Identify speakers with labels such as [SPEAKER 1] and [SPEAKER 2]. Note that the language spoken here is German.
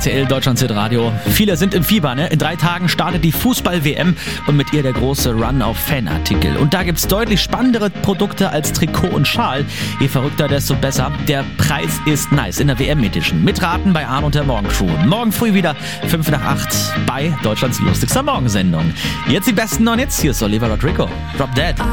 [SPEAKER 1] RTL Deutschland Radio. Viele sind im Fieber, ne? In 3 Tagen startet die Fußball-WM und mit ihr der große Run auf Fanartikel. Und da gibt's deutlich spannendere Produkte als Trikot und Schal. Je verrückter, desto besser. Der Preis ist nice in der WM-Edition. Mitraten bei Arne und der Morgencrew. Morgen früh wieder 5 nach 8 bei Deutschlands lustigster Morgensendung. Jetzt die besten neuen Hits. Hier ist Olivia Rodrigo. Drop Dead.